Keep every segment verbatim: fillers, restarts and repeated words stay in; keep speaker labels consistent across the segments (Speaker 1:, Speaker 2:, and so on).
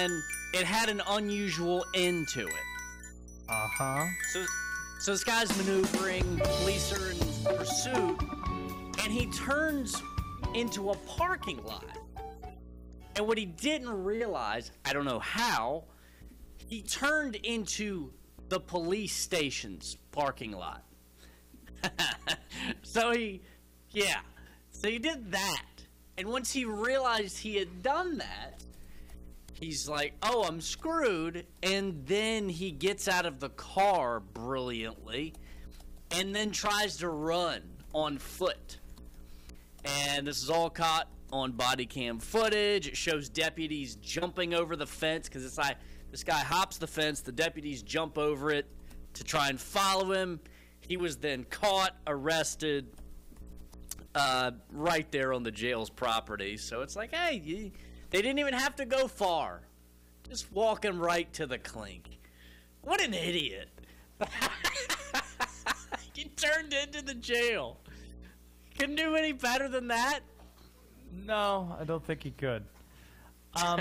Speaker 1: and it had an unusual end to it.
Speaker 2: Uh-huh.
Speaker 1: So, so this guy's maneuvering, police are in pursuit, and he turns into a parking lot. And what he didn't realize, I don't know how, he turned into the police station's parking lot. So he, yeah, so he did that. And once he realized he had done that, he's like, oh, I'm screwed. And then he gets out of the car brilliantly and then tries to run on foot. And this is all caught on body cam footage. It shows deputies jumping over the fence because this guy, this guy hops the fence. The deputies jump over it to try and follow him. He was then caught, arrested, uh, right there on the jail's property. So it's like, hey, you, they didn't even have to go far. Just walking right to the clink. What an idiot. He turned into the jail. Couldn't do any better than that.
Speaker 2: No, I don't think he could. Um,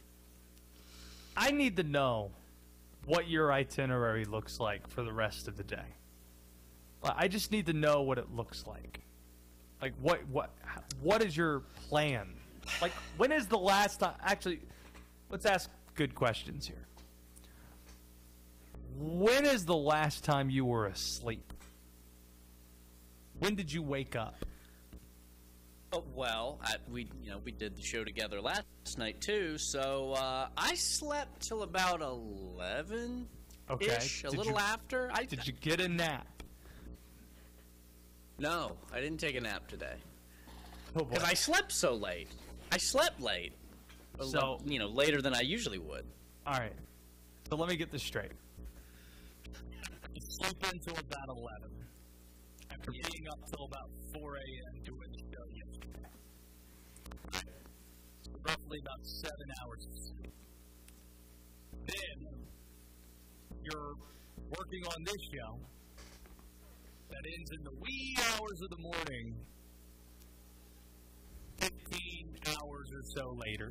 Speaker 2: I need to know what your itinerary looks like for the rest of the day. I just need to know what it looks like. Like, what, what, what is your plan? Like, when is the last time? Actually, let's ask good questions here. When is the last time you were asleep? When did you wake up?
Speaker 1: Oh, well, I, we you know we did the show together last night too, so uh, I slept till about eleven ish,
Speaker 2: Okay.
Speaker 1: a
Speaker 2: Did
Speaker 1: little
Speaker 2: you-
Speaker 1: after. I
Speaker 2: Did you get a nap?
Speaker 1: No, I didn't take a nap today
Speaker 2: Oh boy.
Speaker 1: because I slept so late. I slept late, A
Speaker 2: So-
Speaker 1: lo- you know, later than I usually would.
Speaker 2: All right. So let me get this straight.
Speaker 3: You sleep until about eleven. After being up till about four a.m. doing the show yesterday. So roughly about seven hours of sleep. Then, you're working on this show that ends in the wee hours of the morning, fifteen hours or so later.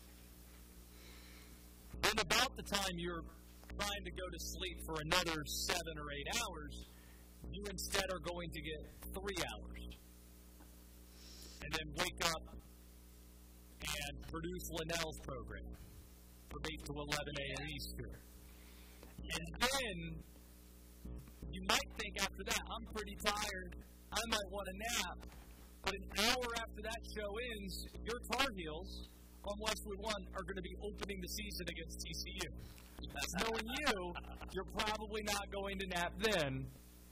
Speaker 3: Then about the time you're trying to go to sleep for another seven or eight hours, you instead are going to get three hours. And then wake up and produce Linnell's program from eight to eleven a.m. Eastern. And then you might think after that, I'm pretty tired, I might want a nap. But an hour after that show ends, your Tar Heels on Westwood One are going to be opening the season against T C U. Knowing you, you're probably not going to nap then.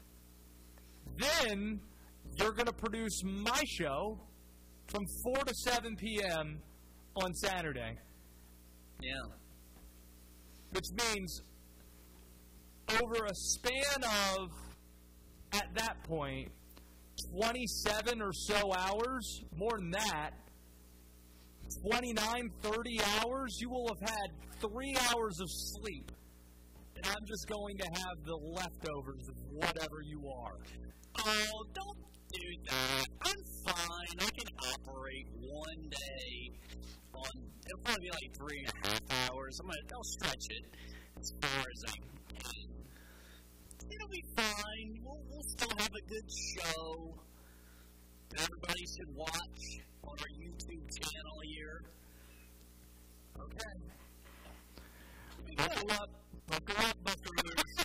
Speaker 3: Then you're going to produce my show from four to seven p.m. on Saturday.
Speaker 1: Yeah.
Speaker 3: Which means over a span of, at that point, twenty-seven or so hours, more than that, twenty-nine, thirty hours, you will have had three hours of sleep. And I'm just going to have the leftovers of whatever you are.
Speaker 1: Oh, don't do that. I'm fine. I can operate one day on, it'll probably be like three and a half hours. I'm gonna, I'll stretch it as far as I can. It'll be fine. We'll, we'll still have a good show. Everybody should watch on our YouTube channel here.
Speaker 3: Okay. Buckle up. Buckle up, Buckaroos.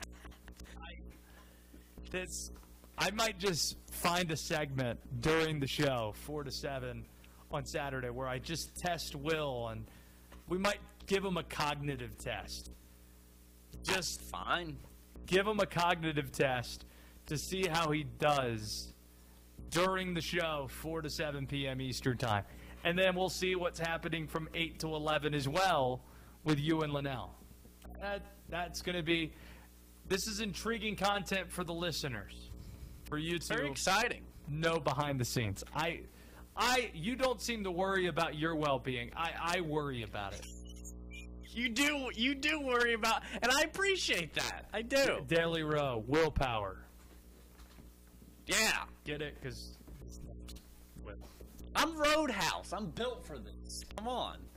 Speaker 2: This, I might just find a segment during the show, four to seven on Saturday, where I just test Will, and we might give him a cognitive test. Just
Speaker 1: Fine.
Speaker 2: give him a cognitive test to see how he does during the show, four to seven p.m. Eastern Time. And then we'll see what's happening from eight to eleven as well with you and Linnell. That, that's going to be, this is intriguing content for the listeners, for you to
Speaker 1: Very exciting.
Speaker 2: know behind the scenes. I, I, you don't seem to worry about your well-being. I, I worry about it.
Speaker 1: You do, you do worry about, and I appreciate that. I do.
Speaker 2: Daily Row, willpower.
Speaker 1: Yeah.
Speaker 2: Get it? Because
Speaker 1: I'm Roadhouse. I'm built for this. Come on.